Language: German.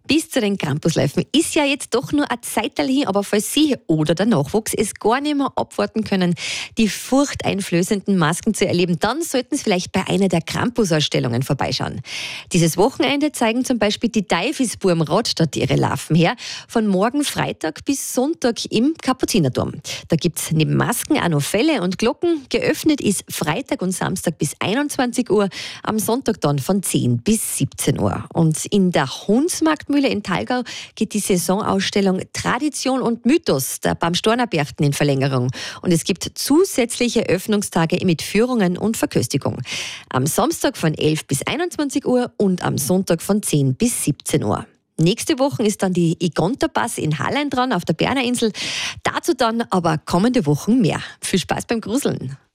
Bis zu den Krampusläufen ist ja jetzt doch nur ein Zeitteil hin, aber falls Sie oder der Nachwuchs es gar nicht mehr abwarten können, die furchteinflößenden Masken zu erleben, dann sollten Sie vielleicht bei einer der Krampusausstellungen vorbeischauen. Dieses Wochenende zeigen zum Beispiel die Teufelsbuben am Radstadt ihre Larven her, von morgen Freitag bis Sonntag im Kapuzinerturm. Da gibt es neben Masken auch noch Felle und Glocken. Geöffnet ist Freitag und Samstag bis 21 Uhr, am Sonntag dann von 10 bis 17 Uhr. Und in der Hunsmarktmühle in Thalgau geht die Saisonausstellung Tradition und Mythos der Bamstornerberchten in Verlängerung. Und es gibt zusätzliche Öffnungstage mit Führungen und Verköstigung. Am Samstag von 11 bis 21 Uhr und am Sonntag von 10 bis 17 Uhr. Nächste Woche ist dann die Igonterpass in Hallein dran auf der Berner Insel. Dazu dann aber kommende Wochen mehr. Viel Spaß beim Gruseln.